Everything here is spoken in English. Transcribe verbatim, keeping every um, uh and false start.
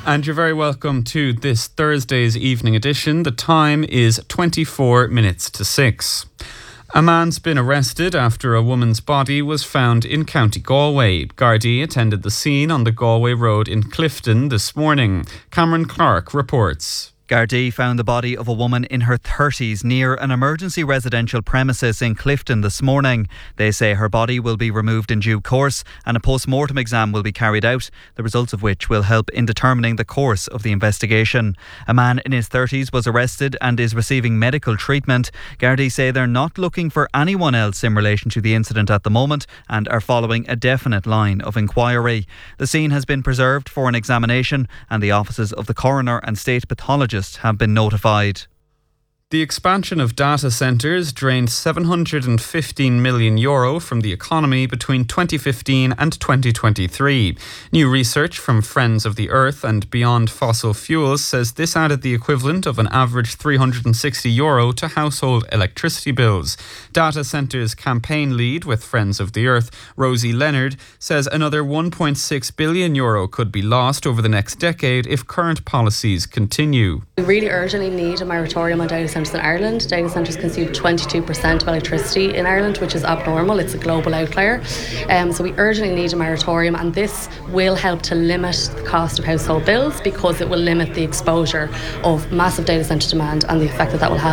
And you're very welcome to this Thursday's evening edition. The time is twenty-four minutes to six. A man's been arrested after a woman's body was found in County Galway. Gardaí attended the scene on the Galway Road in Clifton this morning. Cameron Clark reports. Gardaí found the body of a woman in her thirties near an emergency residential premises in Clifton this morning. They say her body will be removed in due course and a post-mortem exam will be carried out, the results of which will help in determining the course of the investigation. A man in his thirties was arrested and is receiving medical treatment. Gardaí say they're not looking for anyone else in relation to the incident at the moment and are following a definite line of inquiry. The scene has been preserved for an examination and the offices of the coroner and state pathologist have been notified. The expansion of data centres drained seven hundred fifteen million euro from the economy between twenty fifteen and twenty twenty-three. New research from Friends of the Earth and Beyond Fossil Fuels says this added the equivalent of an average three hundred sixty euro to household electricity bills. Data centres campaign lead with Friends of the Earth, Rosie Leonard, says another one point six billion euro could be lost over the next decade if current policies continue. We really urgently need a moratorium on data centres in Ireland. Data centres consume twenty-two percent of electricity in Ireland, which is abnormal. It's a global outlier. Um, so we urgently need a moratorium, and this will help to limit the cost of household bills because it will limit the exposure of massive data centre demand and the effect that that will have